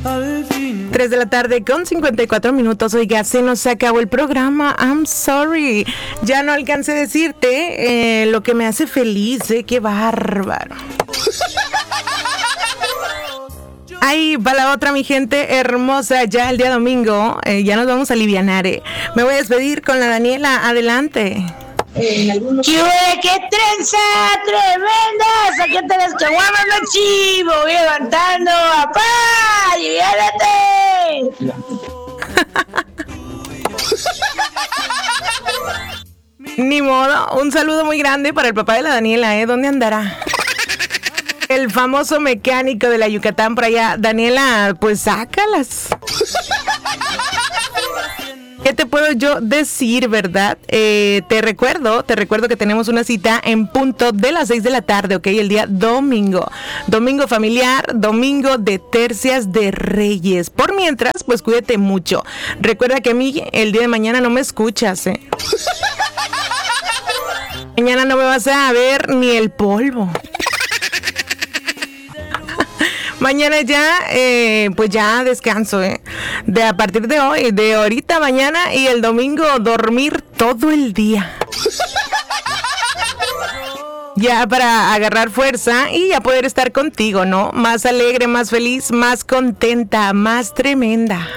3 de la tarde con 54 minutos. Oiga, se nos acabó el programa. I'm sorry. Ya no alcancé a decirte lo que me hace feliz. Qué bárbaro. Ahí va la otra, mi gente hermosa. Ya el día domingo, ya nos vamos a alivianar. Me voy a despedir con la Daniela. Adelante. ¡Qué trenza tremenda! ¡Sáquete las caguamas, machi! ¡Me voy levantando! ¡Apá! ¡Aliviánate! Ni modo. Un saludo muy grande para el papá de la Daniela. ¿Dónde andará? El famoso mecánico de la Yucatán por allá. Daniela, pues sácalas. ¿Qué te puedo yo decir, verdad? Te recuerdo que tenemos una cita en punto de las 6 de la tarde, ¿ok? El día domingo. Domingo familiar, domingo de tercias de Reyes. Por mientras, pues cuídate mucho. Recuerda que a mí el día de mañana no me escuchas, Mañana no me vas a ver ni el polvo. Mañana ya, pues ya descanso, De a partir de hoy, de ahorita, mañana y el domingo, dormir todo el día. Ya para agarrar fuerza y ya poder estar contigo, ¿no? Más alegre, más feliz, más contenta, más tremenda.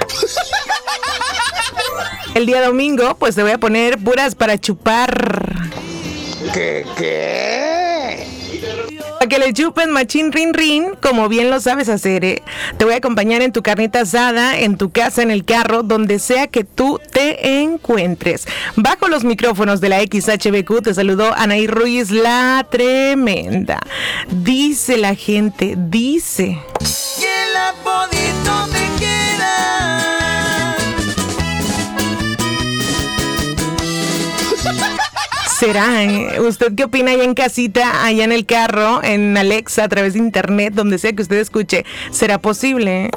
El día domingo, pues te voy a poner puras para chupar. ¿Qué? Para que le chupen machín rin rin, como bien lo sabes hacer, Te voy a acompañar en tu carnita asada, en tu casa, en el carro, donde sea que tú te encuentres. Bajo los micrófonos de la XHBQ te saludó Anaí Ruiz, la tremenda. Dice la gente, dice... Que el apodito te quiera. ¿Será? ¿Usted qué opina allá en casita, allá en el carro, en Alexa, a través de internet, donde sea que usted escuche? ¿Será posible?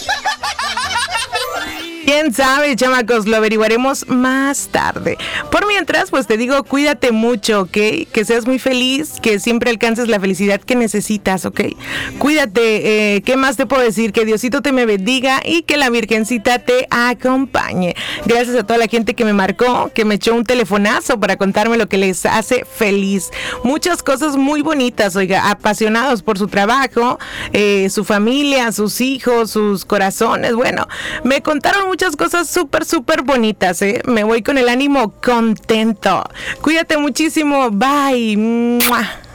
¿Quién sabe, chamacos? Lo averiguaremos más tarde. Por mientras, pues te digo, cuídate mucho, ¿ok? Que seas muy feliz, que siempre alcances la felicidad que necesitas, ¿ok? Cuídate, ¿qué más te puedo decir? Que Diosito te me bendiga y que la Virgencita te acompañe. Gracias a toda la gente que me marcó, que me echó un telefonazo para contarme lo que les hace feliz. Muchas cosas muy bonitas, oiga, apasionados por su trabajo, su familia, sus hijos, sus corazones. Bueno, me contaron muchas cosas súper bonitas, Me voy con el ánimo contento. Cuídate muchísimo. Bye. ¡Mua!